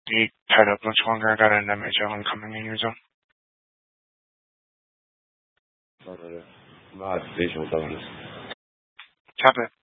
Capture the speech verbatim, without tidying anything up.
You tied up much longer. I got an M H L incoming in your zone. Allora, va, dice un po'. Tap it.